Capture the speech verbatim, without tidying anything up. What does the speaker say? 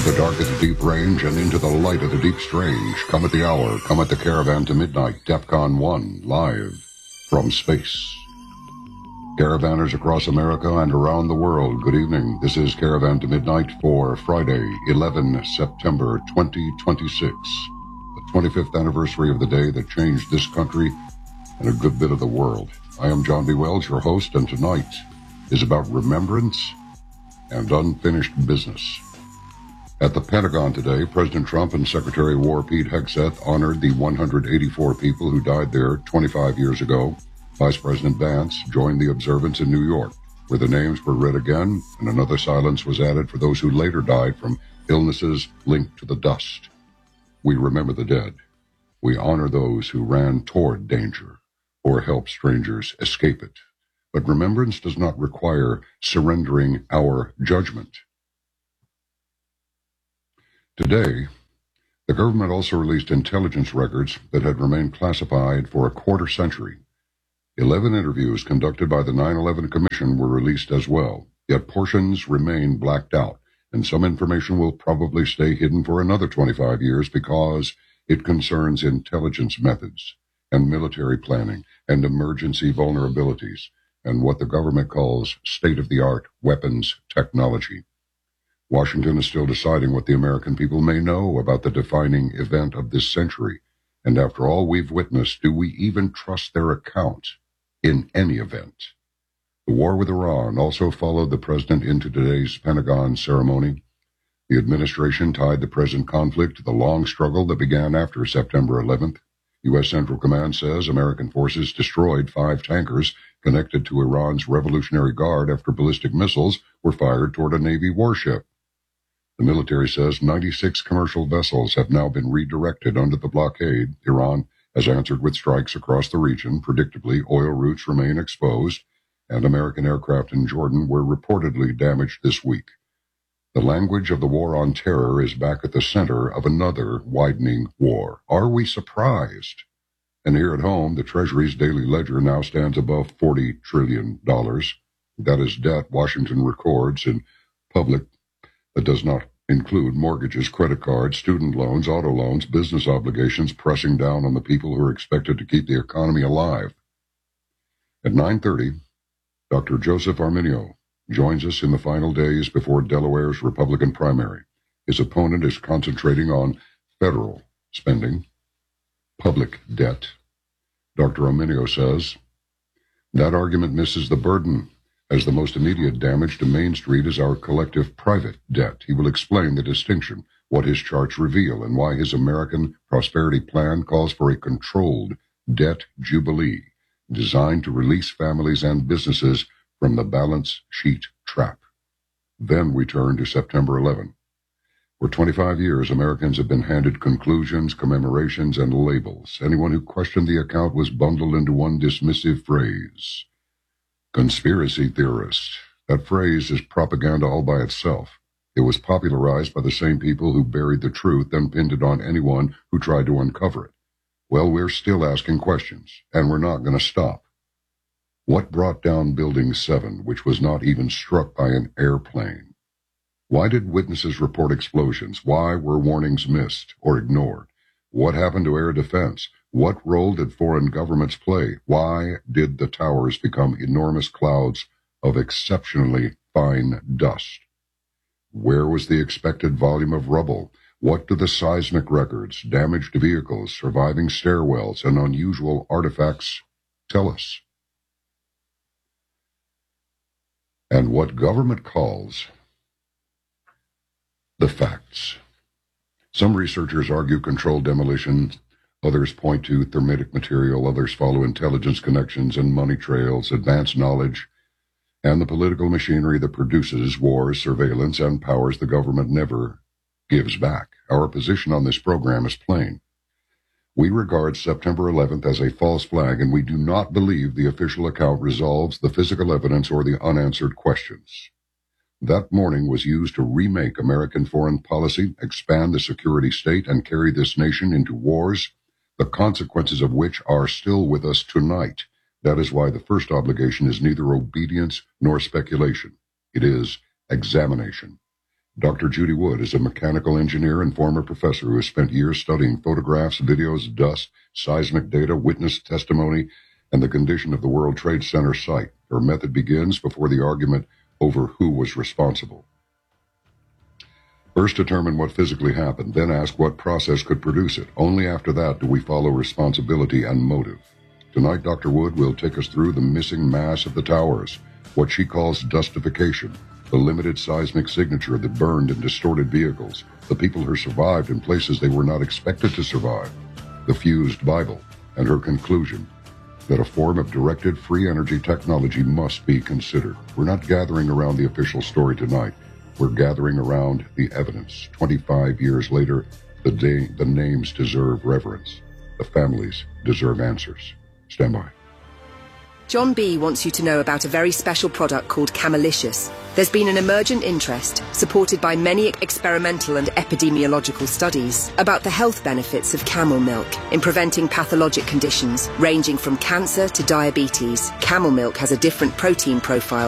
of the dark of the deep range and into the light of the deep strange. Come at the hour, come at the Caravan to Midnight, DEFCON one, live from space. Caravanners across America and around the world, good evening. This is Caravan to Midnight for Friday, the eleventh of September, twenty twenty-six. The twenty-fifth anniversary of the day that changed this country and a good bit of the world. I am John B. Wells, your host, and tonight is about remembrance and unfinished business. At the Pentagon today, President Trump and Secretary of War Pete Hegseth honored the one hundred eighty-four people who died there twenty-five years ago. Vice President Vance joined the observance in New York, where the names were read again and another silence was added for those who later died from illnesses linked to the dust. We remember the dead. We honor those who ran toward danger or helped strangers escape it. But remembrance does not require surrendering our judgment. Today, the government also released intelligence records that had remained classified for a quarter century. Eleven interviews conducted by the nine eleven Commission were released as well, yet portions remain blacked out, and some information will probably stay hidden for another twenty-five years because it concerns intelligence methods and military planning and emergency vulnerabilities and what the government calls state-of-the-art weapons technology. Washington is still deciding what the American people may know about the defining event of this century, and after all we've witnessed, do we even trust their account in any event? The war with Iran also followed the president into today's Pentagon ceremony. The administration tied the present conflict to the long struggle that began after September eleventh. U S Central Command says American forces destroyed five tankers connected to Iran's Revolutionary Guard after ballistic missiles were fired toward a Navy warship. The military says ninety-six commercial vessels have now been redirected under the blockade. Iran has answered with strikes across the region. Predictably, oil routes remain exposed, and American aircraft in Jordan were reportedly damaged this week. The language of the war on terror is back at the center of another widening war. Are we surprised? And here at home, the Treasury's daily ledger now stands above forty trillion dollars. That is debt Washington records in public that does not include mortgages, credit cards, student loans, auto loans, business obligations, pressing down on the people who are expected to keep the economy alive. At nine thirty, Doctor Joseph Arminio joins us in the final days before Delaware's Republican primary. His opponent is concentrating on federal spending, public debt. Doctor Arminio says that argument misses the burden, as the most immediate damage to Main Street is our collective private debt. He will explain the distinction, what his charts reveal, and why his American Prosperity Plan calls for a controlled debt jubilee designed to release families and businesses from the balance sheet trap. Then we turn to September eleventh. For twenty-five years, Americans have been handed conclusions, commemorations, and labels. Anyone who questioned the account was bundled into one dismissive phrase: conspiracy theorist. That phrase is propaganda all by itself. It was popularized by the same people who buried the truth and pinned it on anyone who tried to uncover it. Well, we're still asking questions, and we're not going to stop. What brought down Building seven, which was not even struck by an airplane? Why did witnesses report explosions? Why were warnings missed or ignored? What happened to air defense? What role did foreign governments play? Why did the towers become enormous clouds of exceptionally fine dust? Where was the expected volume of rubble? What do the seismic records, damaged vehicles, surviving stairwells, and unusual artifacts tell us? And what government calls the facts. Some researchers argue controlled demolition. Others point to thermitic material. Others follow intelligence connections and money trails, advanced knowledge, and the political machinery that produces wars, surveillance, and powers the government never gives back. Our position on this program is plain. We regard September eleventh as a false flag, and we do not believe the official account resolves the physical evidence or the unanswered questions. That morning was used to remake American foreign policy, expand the security state, and carry this nation into wars, the consequences of which are still with us tonight. That is why the first obligation is neither obedience nor speculation. It is examination. Doctor Judy Wood is a mechanical engineer and former professor who has spent years studying photographs, videos, dust, seismic data, witness testimony, and the condition of the World Trade Center site. Her method begins before the argument over who was responsible. First determine what physically happened, then ask what process could produce it. Only after that do we follow responsibility and motive. Tonight, Doctor Wood will take us through the missing mass of the towers, what she calls dustification, the limited seismic signature that burned and distorted vehicles, the people who survived in places they were not expected to survive, the fused Bible, and her conclusion that a form of directed free energy technology must be considered. We're not gathering around the official story tonight. We're gathering around the evidence. twenty-five years later, the, day, the names deserve reverence. The families deserve answers. Stand by. John B. wants you to know about a very special product called Camelicious. There's been an emergent interest, supported by many experimental and epidemiological studies, about the health benefits of camel milk in preventing pathologic conditions ranging from cancer to diabetes. Camel milk has a different protein profile